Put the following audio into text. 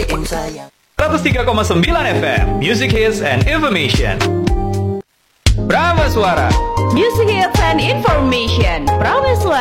gedein sayang. 103,9 FM Music Hits and Information. Prameswara Music Hits and Information. Prameswara.